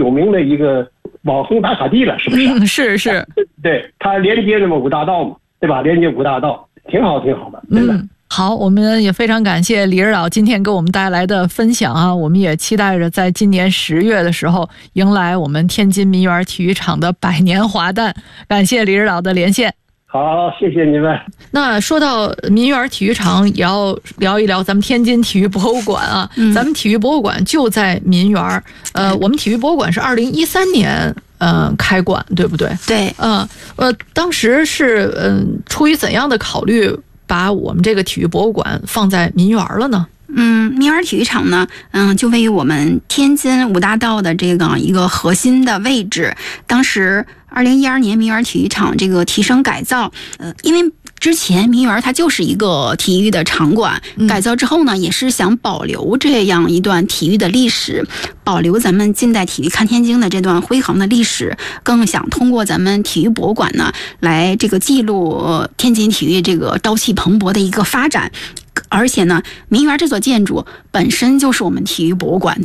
有名的一个网红打卡地了，是不是？ 是。 对，它连接这么5大道嘛，对吧？连接5大道，挺好的，真的。 好，我们也非常感谢李指导今天给我们带来的分享啊！我们也期待着在今年10月的时候迎来我们天津民园体育场的100年华诞。感谢李指导的连线。 好，谢谢你们。 那说到民园体育场，也要聊一聊咱们天津体育博物馆啊。咱们体育博物馆就在民园。我们体育博物馆是2013年开馆，对不对？ 对。 当时是出于怎样的考虑，把我们这个体育博物馆放在民园了呢？ 民园体育场呢，就位于我们天津5大道的这个一个核心的位置。当时2012年民园体育场这个提升改造，因为之前民园它就是一个体育的场馆，改造之后呢，也是想保留这样一段体育的历史，保留咱们近代体育看天津的这段辉煌的历史，更想通过咱们体育博物馆呢，来这个记录天津体育这个朝气蓬勃的一个发展。而且呢，民园这座建筑本身就是我们体育博物馆